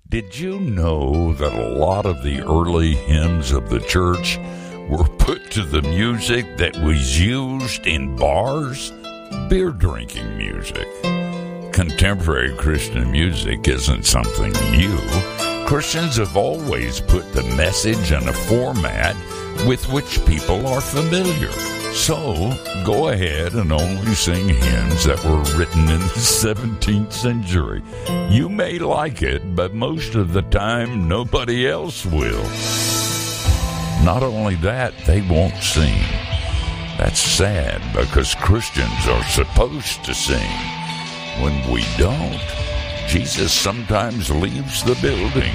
Did you know that a lot of the early hymns of the church were put to the music that was used in bars? Beer drinking music. Contemporary Christian music isn't something new. Christians have always put the message in a format with which people are familiar. So, go ahead and only sing hymns that were written in the 17th century. You may like it, but most of the time, nobody else will. Not only that, they won't sing. That's sad, because Christians are supposed to sing. When we don't, Jesus sometimes leaves the building.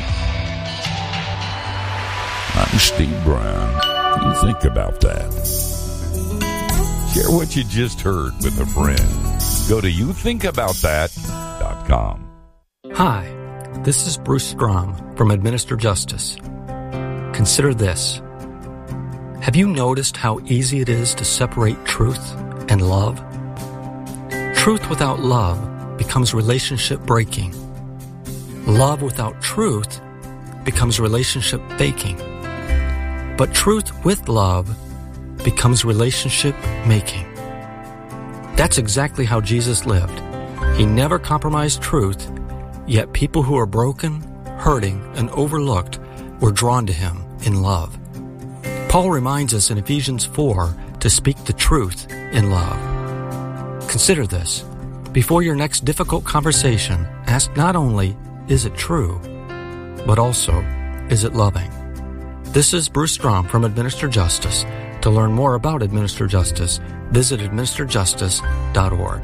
I'm Steve Brown. You think about that. Share what you just heard with a friend. Go to youthinkaboutthat.com. Hi, this is Bruce Strom from Administer Justice. Consider this. Have you noticed how easy it is to separate truth and love? Truth without love becomes relationship breaking. Love without truth becomes relationship faking. But truth with love becomes relationship making. That's exactly how Jesus lived. He never compromised truth, yet people who are broken, hurting, and overlooked were drawn to him in love. Paul reminds us in Ephesians 4 to speak the truth in love. Consider this. Before your next difficult conversation, ask not only, is it true, but also, is it loving? This is Bruce Strom from Administer Justice. To learn more about Administer Justice, visit administerjustice.org.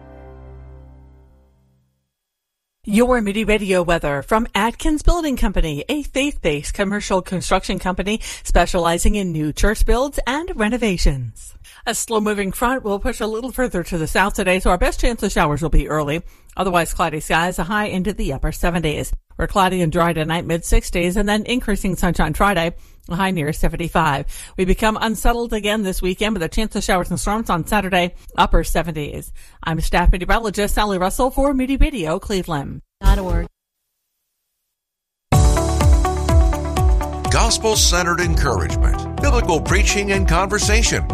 Your Moody Radio weather from Atkins Building Company, a faith-based commercial construction company specializing in new church builds and renovations. A slow-moving front will push a little further to the south today, so our best chance of showers will be early. Otherwise, cloudy skies, a high into the upper 70s. We're cloudy and dry tonight, mid-60s, and then increasing sunshine Friday, a high near 75. We become unsettled again this weekend with a chance of showers and storms on Saturday, upper 70s. I'm staff meteorologist Sally Russell for Moody Radio Cleveland.org. Gospel-centered encouragement, biblical preaching and conversation.